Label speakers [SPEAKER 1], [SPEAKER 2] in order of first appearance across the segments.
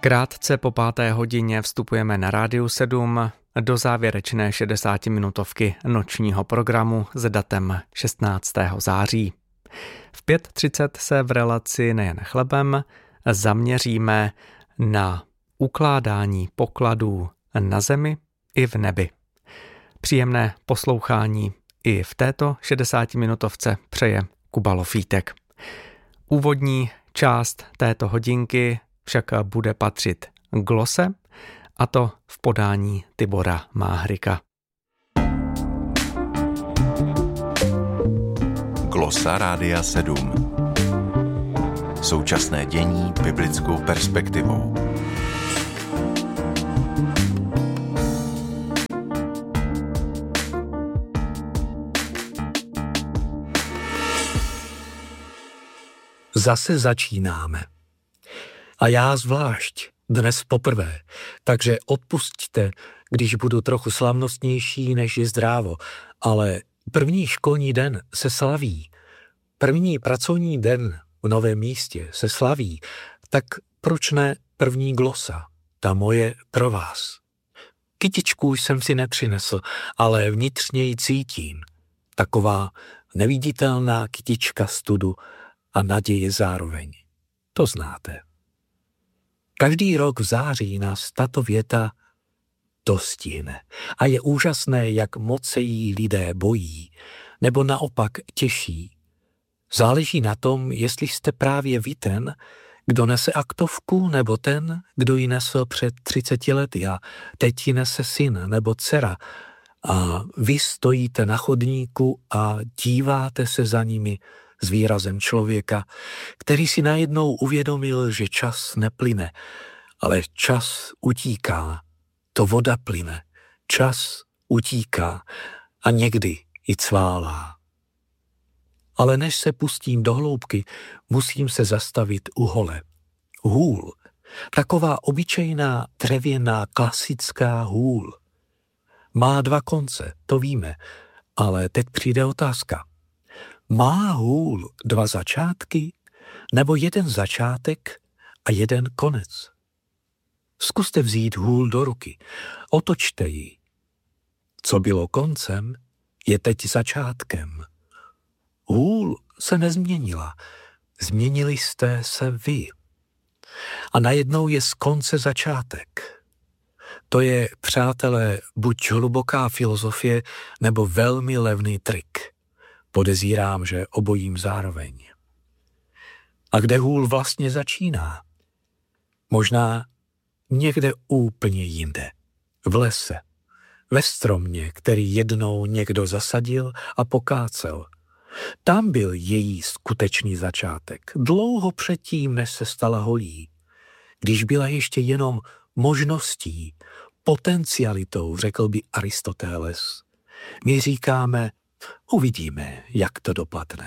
[SPEAKER 1] Krátce po 5. hodině vstupujeme na Rádiu 7 do závěrečné 60minutovky nočního programu s datem 16. září. V 5:30 se v relaci Nejen chlebem zaměříme na ukládání pokladů na zemi i v nebi. Příjemné poslouchání i v této 60minutovce přeje Kuba Lofítek. Úvodní část této hodinky však bude patřit glose, a to v podání Tibora Máhryka.
[SPEAKER 2] Glosa Rádia 7. Současné dění biblickou perspektivou.
[SPEAKER 3] Zase začínáme. A já zvlášť, dnes poprvé, takže odpusťte, když budu trochu slavnostnější, než je zdrávo, ale první školní den se slaví, první pracovní den v novém místě se slaví, tak proč ne první glosa, ta moje pro vás. Kytičku jsem si nepřinesl, ale vnitřně ji cítím. Taková neviditelná kytička studu a naděje zároveň. To znáte. Každý rok v září nás tato věta dostihne a je úžasné, jak moc se jí lidé bojí, nebo naopak těší. Záleží na tom, jestli jste právě vy ten, kdo nese aktovku, nebo ten, kdo ji nesl před 30 lety a teď ji nese syn nebo dcera a vy stojíte na chodníku a díváte se za nimi s výrazem člověka, který si najednou uvědomil, že čas neplyne, ale čas utíká. To voda plyne, čas utíká a někdy i cválá. Ale než se pustím do hloubky, musím se zastavit u hole. Hůl, taková obyčejná dřevěná klasická hůl. Má 2 konce, to víme, ale teď přijde otázka. Má hůl 2 začátky, nebo 1 začátek a 1 konec? Zkuste vzít hůl do ruky, otočte ji. Co bylo koncem, je teď začátkem. Hůl se nezměnila, změnili jste se vy. A najednou je z konce začátek. To je, přátelé, buď hluboká filozofie, nebo velmi levný trik. Podezírám, že obojím zároveň. A kde hůl vlastně začíná? Možná někde úplně jinde. V lese. Ve stromě, který jednou někdo zasadil a pokácel. Tam byl její skutečný začátek. Dlouho předtím, než se stala holí. Když byla ještě jenom možností, potencialitou, řekl by Aristoteles. My říkáme, uvidíme, jak to dopadne.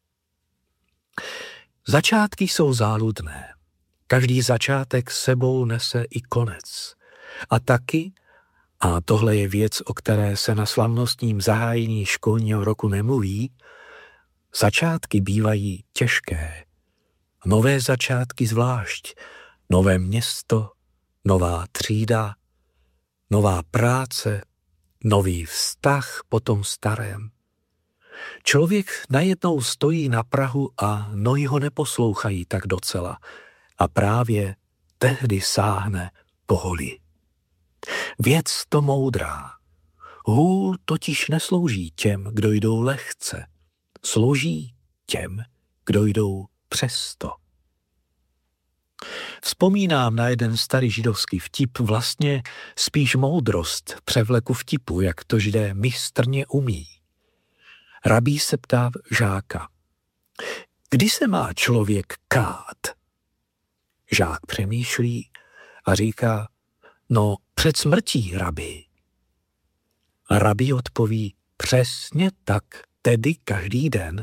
[SPEAKER 3] Začátky jsou záludné. Každý začátek sebou nese i konec. A taky, a tohle je věc, o které se na slavnostním zahájení školního roku nemluví, začátky bývají těžké. Nové začátky zvlášť. Nové město, nová třída, nová práce, nový vztah po tom starém. Člověk najednou stojí na prahu a nohy ho neposlouchají tak docela a právě tehdy sáhne po holi. Věc to moudrá. Hůl totiž neslouží těm, kdo jdou lehce. Slouží těm, kdo jdou přesto. Vzpomínám na jeden starý židovský vtip, vlastně spíš moudrost převleku vtipu, jak to Židé mistrně umí. Rabí se ptá žáka, kdy se má člověk kát? Žák přemýšlí a říká, no před smrtí, rabi. A rabí odpoví, přesně tak, tedy každý den.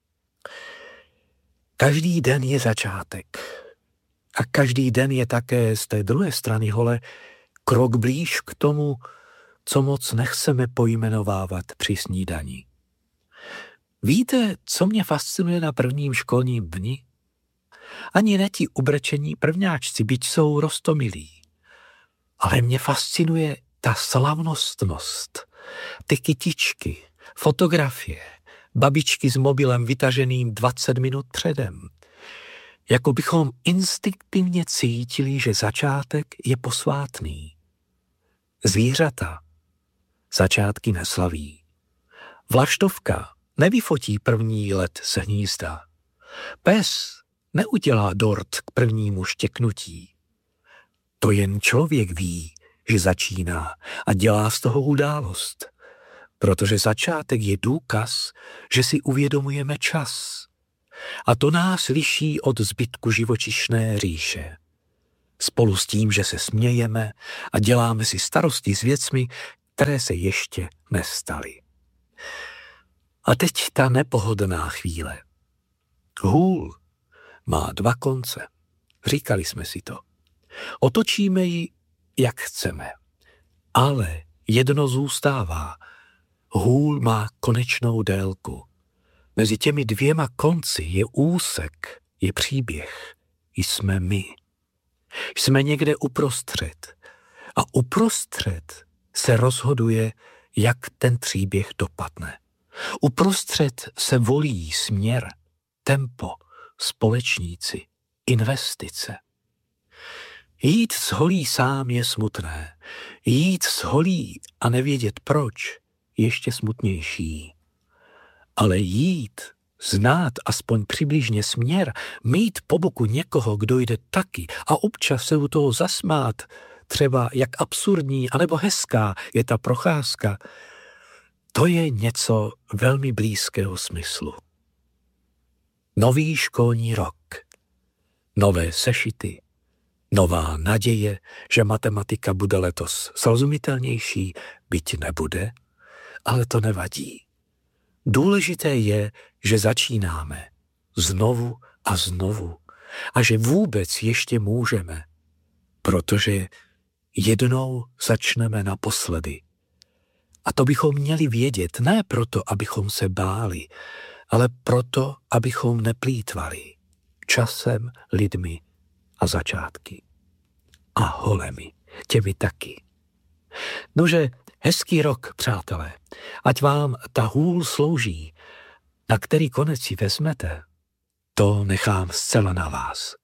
[SPEAKER 3] Každý den je začátek. A každý den je také z té druhé strany hole krok blíž k tomu, co moc nechceme pojmenovávat při snídani. Víte, co mě fascinuje na prvním školním dni? Ani ne ti ubrečení prvňáčci, byť jsou roztomilí. Ale mě fascinuje ta slavnostnost, ty kytičky, fotografie, babičky s mobilem vytaženým 20 minut předem. Jako bychom instinktivně cítili, že začátek je posvátný. Zvířata začátky neslaví. Vlaštovka nevyfotí první let z hnízda. Pes neudělá dort k prvnímu štěknutí. To jen člověk ví, že začíná a dělá z toho událost, protože začátek je důkaz, že si uvědomujeme čas. A to nás liší od zbytku živočišné říše. Spolu s tím, že se smějeme a děláme si starosti s věcmi, které se ještě nestaly. A teď ta nepohodlná chvíle. Hůl má 2 konce. Říkali jsme si to. Otočíme ji, jak chceme. Ale jedno zůstává. Hůl má konečnou délku. Mezi těmi 2 konci je úsek, je příběh. Jsme my. Jsme někde uprostřed. A uprostřed se rozhoduje, jak ten příběh dopadne. Uprostřed se volí směr, tempo, společníci, investice. Jít s holí sám je smutné. Jít s holí a nevědět proč, ještě smutnější. Ale jít, znát aspoň přibližně směr, mít po boku někoho, kdo jde taky a občas se u toho zasmát, třeba jak absurdní anebo hezká je ta procházka, to je něco velmi blízkého smyslu. Nový školní rok, nové sešity, nová naděje, že matematika bude letos srozumitelnější, byť nebude, ale to nevadí. Důležité je, že začínáme znovu a znovu a že vůbec ještě můžeme, protože jednou začneme naposledy. A to bychom měli vědět ne proto, abychom se báli, ale proto, abychom neplýtvali časem, lidmi a začátky. A holemi, těmi taky. Nože, hezký rok, přátelé, ať vám ta hůl slouží, na který konec si vezmete, to nechám zcela na vás.